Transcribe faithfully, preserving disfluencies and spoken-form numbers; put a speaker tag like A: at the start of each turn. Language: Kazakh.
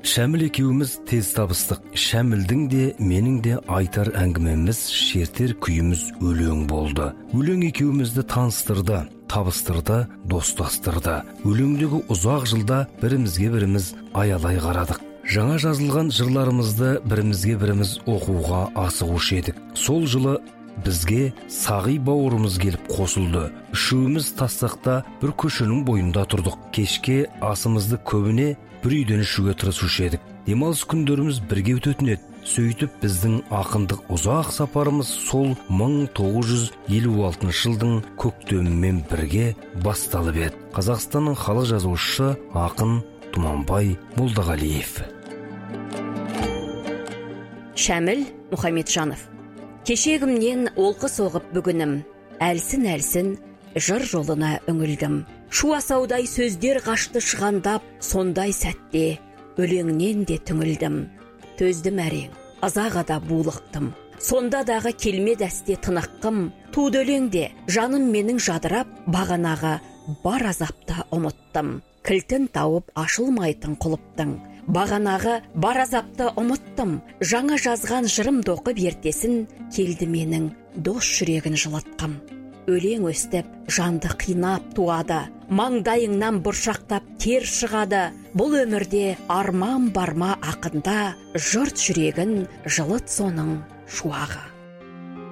A: Шәміл екеуміз тез табыстық. Шәмілдің де, менің де айтар әңгімеміз, шертер күйіміз өлең болды. Өлең екеумізді таныстырды, табыстырды, достастырды. Өлеңдегі ұзақ жылда бірімізге біріміз аялай қарадық. Жаңа жазылған жырларымызды бірімізге біріміз оқуға асығушы едік. Сол жылы бізге Сағи бауырымыз келіп қосылды. Үшеуміз тастақта бір көшенің бойында тұрдық. Кешке асымызды көбіне бір үйден ішуге тырысушы едік. Демалыс күндеріміз бірге өтетін еді. Сөйтіп біздің ақындық ұзақ сапарымыз сол мың тоғыз жүз елу алтыншы жылдың көктемімен бірге басталып еді. Қазақстанның халық жазушысы ақын Тұманбай Молдағалиев.
B: Шәміл Мұхамеджанов. Кешегімнен олқы соғып бүгінім, әлсін-әлсін жыр жолына үңілдім. Шу асаудай сөздер қашты шығандап, сондай сәтте өлеңнен де түңілдім. Төздім әрең, азағада булықтым. Сонда дағы келме дәсте тынаққым, туды өлеңде жаным менің жадырап, бағанаға бар азапта ұмыттым. Кілтін тауып ашылмайтын құлыптың, бағанағы бар азапты ұмыттым. Жаңа жазған жырым доқып ертесін, келді менің дос жүрегін жылатқым. Өлең өстіп, жанды қинап туады, маңдайыңнан бұршақтап тер шығады. Бұл өмірде арман барма ақында, жұрт жүрегін жылыт соның шуағы.